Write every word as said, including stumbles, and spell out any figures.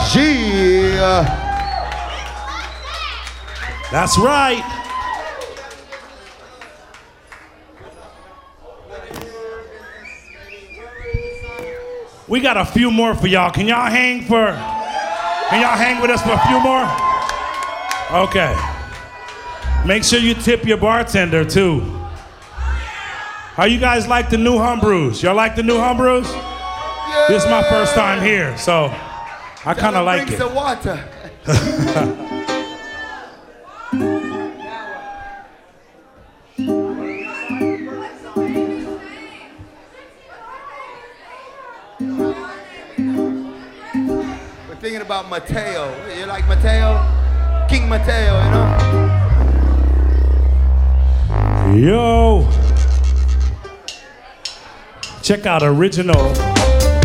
Yeah. That's right. We got a few more for y'all. Can y'all hang for, can y'all hang with us for a few more? Okay. Make sure you tip your bartender too. How you guys like the new Humbrus? Y'all like the new Humbrus? Yeah. This is my first time here, so I kind of like it. Some water. We're thinking about Mateo. You like Mateo? King Mateo, you know? Yo. Check out original.